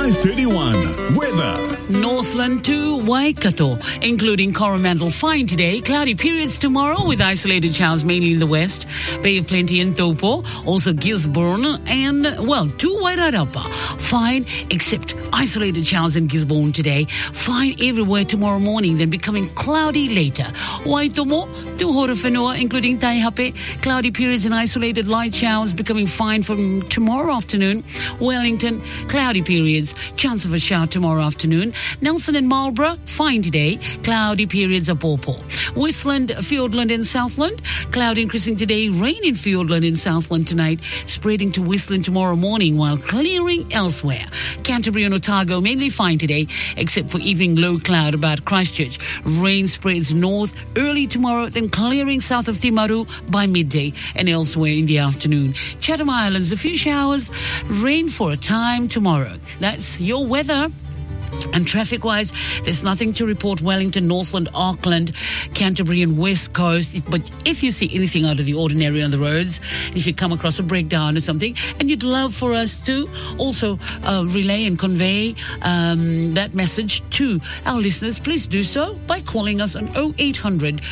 Ice 31 weather. Northland to Waikato, including Coromandel, fine today. Cloudy periods tomorrow with isolated showers mainly in the west. Bay of Plenty in Taupo, also Gisborne and, to Wairarapa. Fine, except isolated showers in Gisborne today. Fine everywhere tomorrow morning, then becoming cloudy later. Waitomo to Horowhenua, including Taihape. Cloudy periods and isolated light showers becoming fine from tomorrow afternoon. Wellington, cloudy periods, chance of a shower tomorrow afternoon. Nelson and Marlborough, fine today. Cloudy periods of Pawpaw. Whistland, Fiordland and Southland. Cloud increasing today. Rain in Fiordland and Southland tonight. Spreading to Whistland tomorrow morning while clearing elsewhere. Canterbury and Otago mainly fine today, except for evening low cloud about Christchurch. Rain spreads north early tomorrow, then clearing south of Timaru by midday and elsewhere in the afternoon. Chatham Islands, a few showers. Rain for a time tomorrow. That's your weather. And traffic-wise, there's nothing to report. Wellington, Northland, Auckland, Canterbury and West Coast. But if you see anything out of the ordinary on the roads, if you come across a breakdown or something, and you'd love for us to also relay and convey that message to our listeners, please do so by calling us on 0800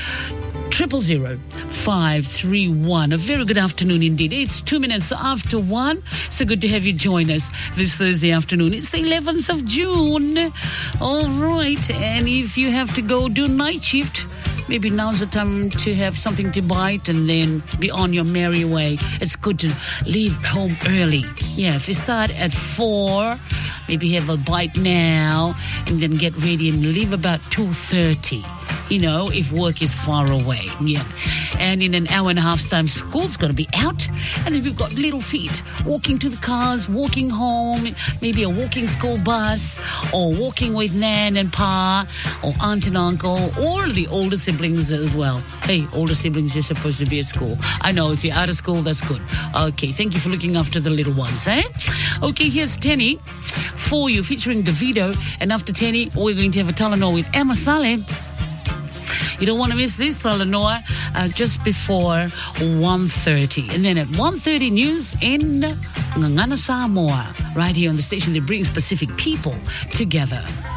000 531. A very good afternoon indeed. It's 2 minutes after 1. So good to have you join us this Thursday afternoon. It's the 11th of June. All right. And if you have to go do night shift, maybe now's the time to have something to bite and then be on your merry way. It's good to leave home early. Yeah, if you start at 4, maybe have a bite now and then get ready and leave about 2:30. If work is far away. Yeah. And in an hour and a half's time, school's going to be out. And then we've got little feet walking to the cars, walking home, maybe a walking school bus, or walking with Nan and Pa, or Aunt and Uncle, or the older siblings as well. Hey, older siblings, you're supposed to be at school. I know, if you're out of school, that's good. Okay, thank you for looking after the little ones, eh? Okay, here's Tenny for you, featuring Davido. And after Tenny, we're going to have a Talanoa with Emma Saleh. You don't want to miss this, Talanoa, just before 1:30. And then at 1:30, news in Ngangana, Samoa, right here on the station that brings Pacific people together.